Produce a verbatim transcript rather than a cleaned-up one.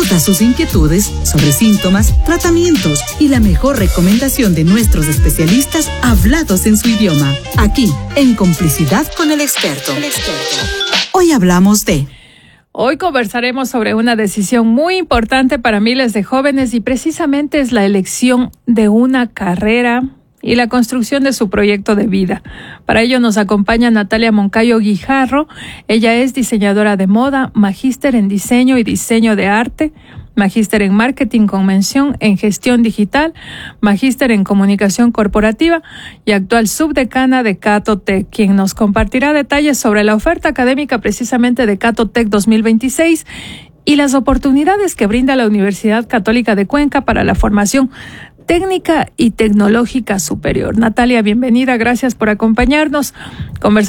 todas sus inquietudes sobre síntomas, tratamientos y la mejor recomendación de nuestros especialistas hablados en su idioma. Aquí, en Complicidad con el Experto. El experto. Hoy hablamos de... Hoy conversaremos sobre una decisión muy importante para miles de jóvenes y precisamente es la elección de una carrera y la construcción de su proyecto de vida. Para ello nos acompaña Natalia Moncayo Guijarro. Ella es diseñadora de moda, magíster en diseño y diseño de arte, magíster en marketing con mención en gestión digital, magíster en comunicación corporativa y actual subdecana de Catotec, quien nos compartirá detalles sobre la oferta académica precisamente de Catotec dos mil veintiséis y las oportunidades que brinda la Universidad Católica de Cuenca para la formación técnica y tecnológica superior. Natalia, bienvenida, gracias por acompañarnos. Conversamos